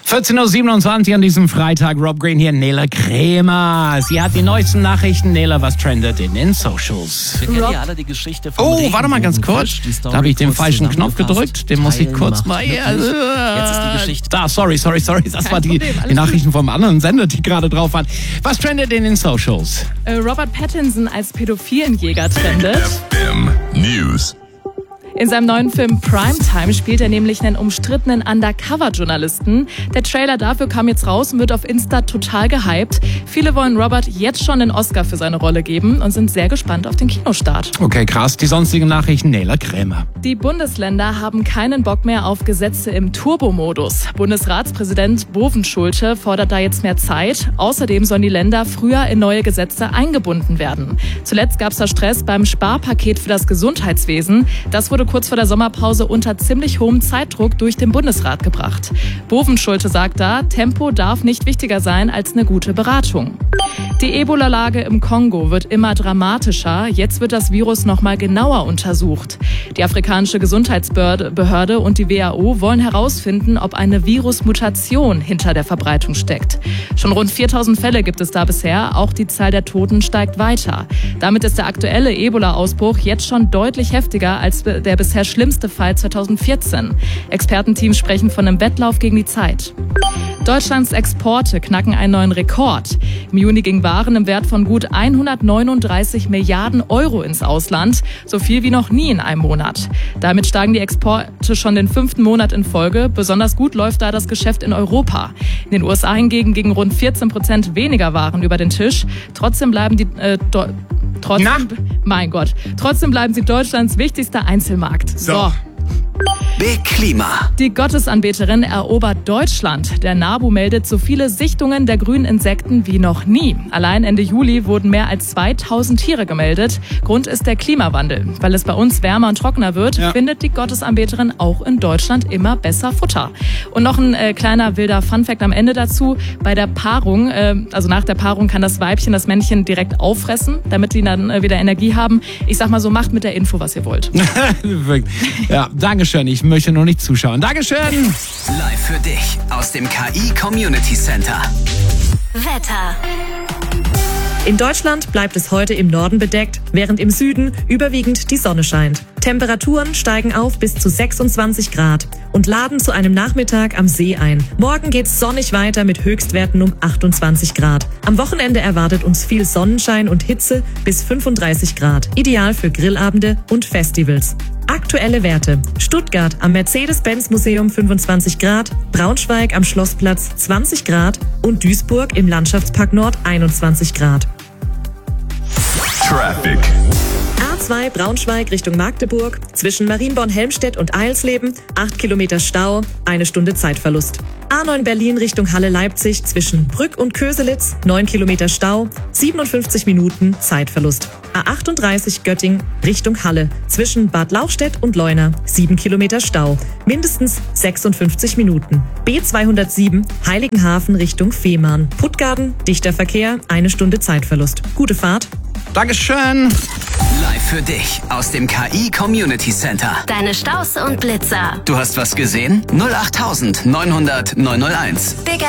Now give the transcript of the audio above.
14.27 Uhr an diesem Freitag. Rob Green hier, Nele Krämer. Sie hat die neuesten Nachrichten. Nele, was trendet in den Socials? Wir kennen ja alle die Geschichte von warte mal ganz kurz. Da habe ich den falschen Knopf gedrückt. Den muss ich kurz mal... Jetzt ist die Geschichte... Da, sorry. Das war die Nachrichten vom anderen Sender, die gerade drauf waren. Was trendet in den Socials? Robert Pattinson als Pädophilenjäger trendet. FM News. In seinem neuen Film Primetime spielt er nämlich einen umstrittenen Undercover-Journalisten. Der Trailer dafür kam jetzt raus und wird auf Insta total gehypt. Viele wollen Robert jetzt schon den Oscar für seine Rolle geben und sind sehr gespannt auf den Kinostart. Okay, krass. Die sonstigen Nachrichten, Nele Krämer. Die Bundesländer haben keinen Bock mehr auf Gesetze im Turbomodus. Bundesratspräsident Bovenschulte fordert da jetzt mehr Zeit. Außerdem sollen die Länder früher in neue Gesetze eingebunden werden. Zuletzt gab es da Stress beim Sparpaket für das Gesundheitswesen. Das wurde kurz vor der Sommerpause unter ziemlich hohem Zeitdruck durch den Bundesrat gebracht. Bovenschulte sagt da, Tempo darf nicht wichtiger sein als eine gute Beratung. Die Ebola-Lage im Kongo wird immer dramatischer. Jetzt wird das Virus noch mal genauer untersucht. Die afrikanische Gesundheitsbehörde und die WHO wollen herausfinden, ob eine Virusmutation hinter der Verbreitung steckt. Schon rund 4.000 Fälle gibt es da bisher. Auch die Zahl der Toten steigt weiter. Damit ist der aktuelle Ebola-Ausbruch jetzt schon deutlich heftiger als der bisher schlimmste Fall 2014. Expertenteams sprechen von einem Wettlauf gegen die Zeit. Deutschlands Exporte knacken einen neuen Rekord. Im Juni gingen Waren im Wert von gut 139 Milliarden Euro ins Ausland, so viel wie noch nie in einem Monat. Damit steigen die Exporte schon den 5. Monat in Folge. Besonders gut läuft da das Geschäft in Europa. In den USA hingegen gingen rund 14% weniger Waren über den Tisch. Trotzdem bleiben sie Deutschlands wichtigster Einzelmarkt. So. Big Klima. Die Gottesanbeterin erobert Deutschland. Der NABU meldet so viele Sichtungen der grünen Insekten wie noch nie. Allein Ende Juli wurden mehr als 2000 Tiere gemeldet. Grund ist der Klimawandel. Weil es bei uns wärmer und trockener wird, findet die Gottesanbeterin auch in Deutschland immer besser Futter. Und noch ein kleiner wilder Funfact am Ende dazu. Bei der Paarung, also nach der Paarung, kann das Weibchen das Männchen direkt auffressen, damit die dann wieder Energie haben. Ich sag mal so, macht mit der Info, was ihr wollt. Ja, Dankeschön. Ich möchte nur nicht zuschauen. Dankeschön. Live für dich aus dem KI Community Center. Wetter. In Deutschland bleibt es heute im Norden bedeckt, während im Süden überwiegend die Sonne scheint. Temperaturen steigen auf bis zu 26 Grad und laden zu einem Nachmittag am See ein. Morgen geht's sonnig weiter mit Höchstwerten um 28 Grad. Am Wochenende erwartet uns viel Sonnenschein und Hitze bis 35 Grad. Ideal für Grillabende und Festivals. Aktuelle Werte. Stuttgart am Mercedes-Benz-Museum 25 Grad, Braunschweig am Schlossplatz 20 Grad und Duisburg im Landschaftspark Nord 21 Grad. Traffic. A2 Braunschweig Richtung Magdeburg, zwischen Marienborn-Helmstedt und Eilsleben, 8 Kilometer Stau, 1 Stunde Zeitverlust. A9 Berlin Richtung Halle-Leipzig, zwischen Brück und Köselitz, 9 Kilometer Stau, 57 Minuten Zeitverlust. A38 Göttingen Richtung Halle, zwischen Bad Lauchstädt und Leuna, 7 Kilometer Stau, mindestens 56 Minuten. B207 Heiligenhafen Richtung Fehmarn, Puttgarden, dichter Verkehr, 1 Stunde Zeitverlust. Gute Fahrt. Dankeschön. Live für dich aus dem KI Community Center. Deine Staus und Blitzer. Du hast was gesehen? 08900 901. Big